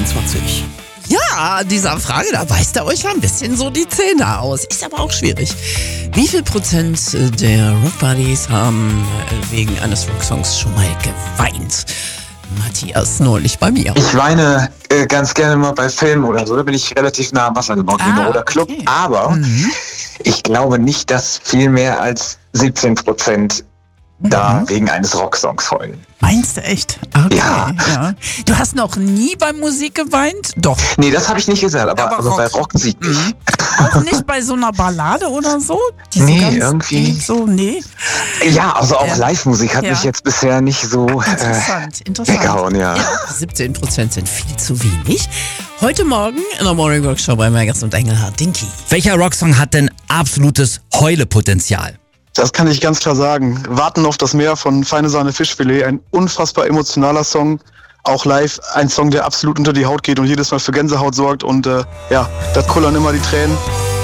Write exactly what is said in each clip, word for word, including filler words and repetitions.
einundzwanzig. Ja, dieser Frage, da beißt er euch ein bisschen so die Zähne aus. Ist aber auch schwierig. Wie viel Prozent der Rockbuddies haben wegen eines Rocksongs schon mal geweint? Matthias, neulich bei mir. Ich weine äh, ganz gerne mal bei Filmen oder so. Da bin ich relativ nah am Wasser gebaut Ah, oder Club. okay. Aber Mhm. ich glaube nicht, dass viel mehr als siebzehn Prozent da Mhm. wegen eines Rocksongs heulen. Meinst du echt? Okay, Ja. ja. Du hast noch nie bei Musik geweint? Doch. Nee, das habe ich nicht gesagt, aber, Aber aber Rock. bei Rockmusik nicht. Mhm. Auch nicht bei so einer Ballade oder so? Die so Nee, ganz irgendwie- deep So, nee. Ja, also auch Ja. Live-Musik hat Ja. mich jetzt bisher nicht so äh, Interessant, interessant. weggehauen, ja. siebzehn Prozent sind viel zu wenig. Heute Morgen in der Morning Workshop bei Megas und Engelhardt Dinky. Welcher Rocksong hat denn absolutes Heulepotenzial? Das kann ich ganz klar sagen. Warten auf das Meer von Feine Sahne Fischfilet. Ein unfassbar emotionaler Song. Auch live ein Song, der absolut unter die Haut geht und jedes Mal für Gänsehaut sorgt. Und äh, ja, da kullern immer die Tränen.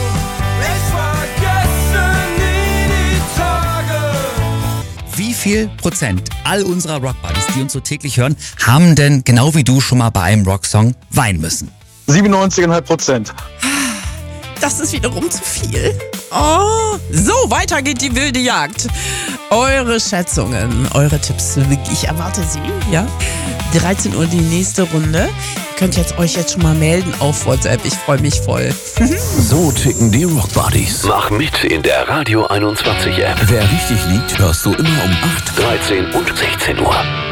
Wie viel Prozent all unserer Rockbuddies, die uns so täglich hören, haben denn genau wie du schon mal bei einem Rocksong weinen müssen? siebenundneunzig Komma fünf Prozent. Das ist wiederum zu viel. Oh, so, weiter geht die wilde Jagd. Eure Schätzungen, eure Tipps, ich erwarte sie, ja. dreizehn Uhr die nächste Runde. Ihr könnt jetzt euch jetzt schon mal melden auf WhatsApp, ich freue mich voll. So ticken die Rockbuddies. Mach mit in der Radio einundzwanzig App. Wer richtig liegt, hörst du immer um acht, dreizehn und sechzehn Uhr.